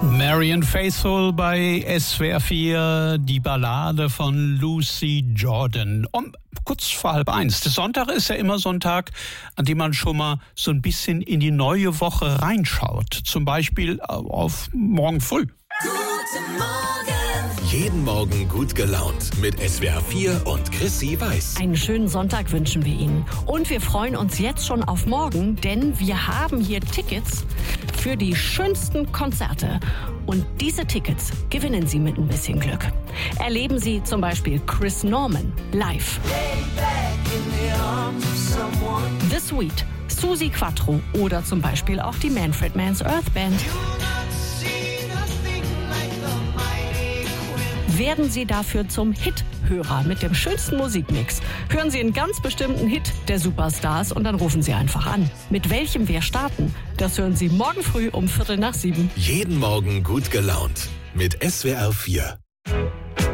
Marianne Faithfull bei SWR 4, die Ballade von Lucy Jordan. Kurz vor 12:30. Der Sonntag ist ja immer so ein Tag, an dem man schon mal so ein bisschen in die neue Woche reinschaut. Zum Beispiel auf morgen früh. Guten Morgen! Jeden Morgen gut gelaunt mit SWR 4 und Chrissy Weiß. Einen schönen Sonntag wünschen wir Ihnen. Und wir freuen uns jetzt schon auf morgen, denn wir haben hier Tickets für die schönsten Konzerte. Und diese Tickets gewinnen Sie mit ein bisschen Glück. Erleben Sie zum Beispiel Chris Norman live. The Sweet, Suzi Quatro oder zum Beispiel auch die Manfred Mann's Earth Band. Werden Sie dafür zum Hit-Hörer mit dem schönsten Musikmix. Hören Sie einen ganz bestimmten Hit der Superstars und dann rufen Sie einfach an. Mit welchem wir starten, das hören Sie morgen früh um 6:45. Jeden Morgen gut gelaunt mit SWR 4.